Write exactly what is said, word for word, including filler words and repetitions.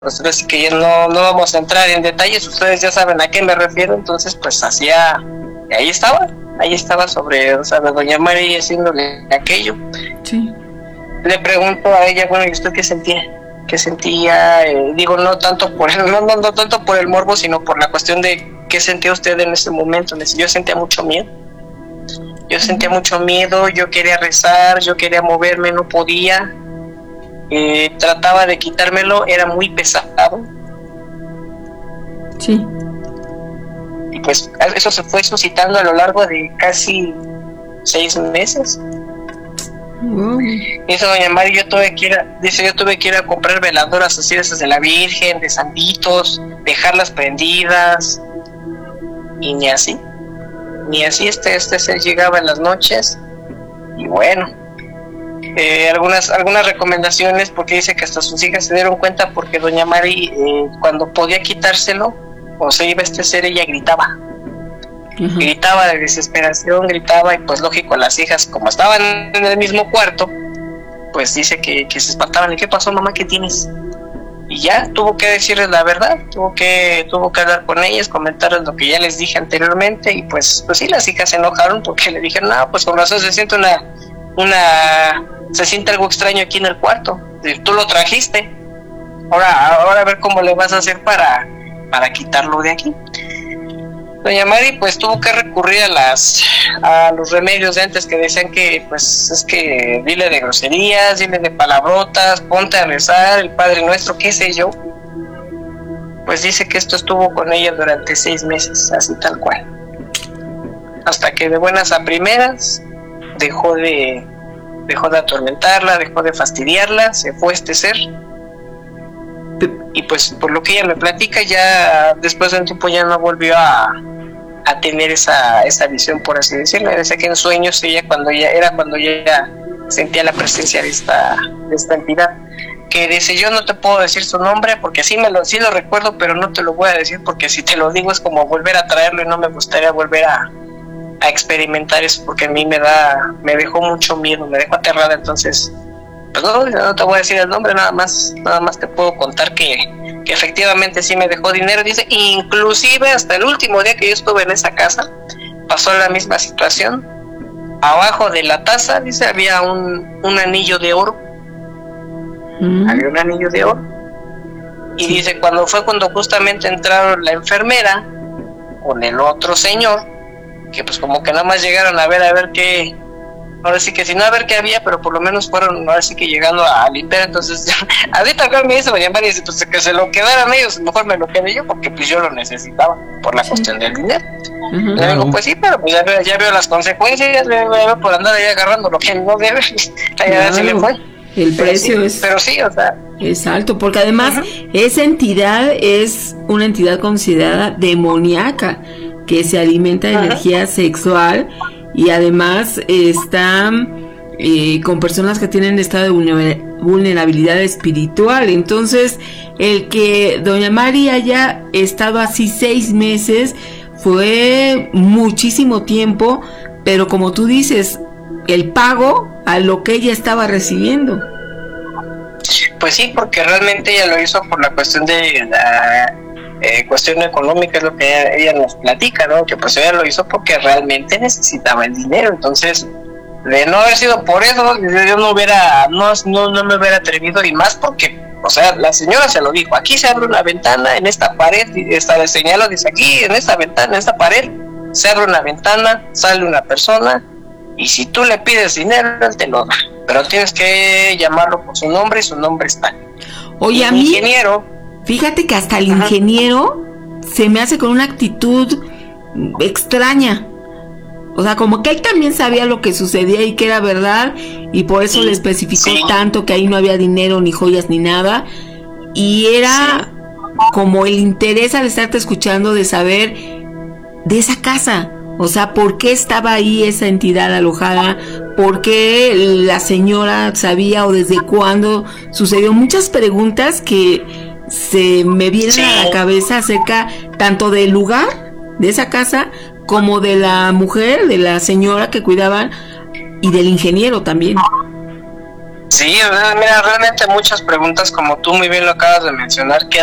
pues así que ya no, no vamos a entrar en detalles, ustedes ya saben a qué me refiero, entonces pues hacía, ahí estaba, ahí estaba sobre, o sea, de doña María haciéndole aquello. Sí. Le pregunto a ella, bueno, ¿y usted qué sentía? ¿Qué sentía? Eh, digo, no tanto por el, no, no, no tanto por el morbo, sino por la cuestión de qué sentía usted en ese momento. Yo sentía mucho miedo. Yo sentía mucho miedo, yo quería rezar, yo quería moverme, no podía. Eh, trataba de quitármelo, era muy pesado. Sí. Y pues eso se fue suscitando a lo largo de casi seis meses. Wow. Dice doña Mari, yo tuve que ir a, dice, yo tuve que ir a comprar veladoras así de esas de la Virgen, de santitos, dejarlas prendidas. Y ni así. Ni así este, este se llegaba en las noches. Y bueno, eh, algunas algunas recomendaciones, porque dice que hasta sus hijas se dieron cuenta porque doña Mari, eh, cuando podía quitárselo o se iba a este ser, ella gritaba. Uh-huh. Gritaba de desesperación, gritaba, y pues lógico, las hijas, como estaban en el mismo cuarto, pues dice que, que se espantaban. ¿Y qué pasó, mamá? ¿Qué tienes? Y ya tuvo que decirles la verdad, tuvo que tuvo que hablar con ellas, comentarles lo que ya les dije anteriormente, y pues pues sí, las hijas se enojaron porque le dijeron, no, pues con razón se siente una una se siente algo extraño aquí en el cuarto, tú lo trajiste, ahora ahora a ver cómo le vas a hacer para para quitarlo de aquí. Doña Mari pues tuvo que recurrir a las a los remedios de antes, que decían que pues es que dile de groserías, dile de palabrotas, ponte a rezar el Padre Nuestro, qué sé yo. Pues dice que esto estuvo con ella durante seis meses, así tal cual, hasta que de buenas a primeras dejó de dejó de atormentarla, dejó de fastidiarla, se fue este ser. Y pues por lo que ella me platica, ya después de un tiempo ya no volvió a, a tener esa, esa visión, por así decirlo. Dice que en sueños ella cuando ya era cuando ella sentía la presencia de esta, de esta entidad, que dice, yo no te puedo decir su nombre porque sí me lo, sí lo recuerdo, pero no te lo voy a decir porque si te lo digo es como volver a traerlo y no me gustaría volver a, a experimentar eso, porque a mí me da, me dejó mucho miedo, me dejó aterrada. Entonces pues no, no te voy a decir el nombre, nada más, nada más te puedo contar que, que efectivamente sí me dejó dinero. Dice, inclusive hasta el último día que yo estuve en esa casa, pasó la misma situación. Abajo de la taza, dice, había un, un anillo de oro. Mm. Había un anillo de oro. Y sí. Dice, cuando fue cuando justamente entraron la enfermera con el otro señor, que pues como que nada más llegaron a ver, a ver qué... Ahora sí que si no a ver qué había, pero por lo menos fueron ahora sí que llegando a limpiar. Entonces ahorita acá me dice doña María, dice, pues que se lo quedaran ellos, mejor me lo quedé yo porque pues yo lo necesitaba por la sí. cuestión del dinero. Uh-huh. Le digo, pues sí, pero pues ya veo, ya veo las consecuencias, ya veo por andar ahí agarrando lo que no debe, ya claro. se le fue. El pero precio sí, es pero sí, o sea, es alto, porque además uh-huh. esa entidad es una entidad considerada demoníaca, que se alimenta de uh-huh. energía sexual. Y además está eh, con personas que tienen estado de vulnerabilidad espiritual. Entonces, el que doña Mari haya estado así seis meses fue muchísimo tiempo, pero como tú dices, el pago a lo que ella estaba recibiendo. Pues sí, porque realmente ella lo hizo por la cuestión de la... Eh, cuestión económica, es lo que ella, ella nos platica, ¿no? Que pues ella lo hizo porque realmente necesitaba el dinero. Entonces, de no haber sido por eso, yo no hubiera, no, no, no me hubiera atrevido, y más porque, o sea, la señora se lo dijo, aquí se abre una ventana, en esta pared, y esta le señaló, dice, aquí en esta ventana, en esta pared, se abre una ventana, sale una persona, y si tú le pides dinero, él te lo da, pero tienes que llamarlo por su nombre, y su nombre está. Oye, a mí... ingeniero, fíjate que hasta el Ajá. ingeniero se me hace con una actitud extraña. O sea, como que él también sabía lo que sucedía y que era verdad, y por eso sí, le especificó sí. tanto que ahí no había dinero, ni joyas, ni nada. Y era sí. como el interés al estarte escuchando de saber de esa casa. O sea, ¿por qué estaba ahí esa entidad alojada? ¿Por qué la señora sabía o desde cuándo sucedió? Muchas preguntas que se me vienen sí. a la cabeza acerca tanto del lugar de esa casa como de la mujer, de la señora que cuidaban y del ingeniero también. Sí, sí, mira, realmente muchas preguntas, como tú muy bien lo acabas de mencionar, que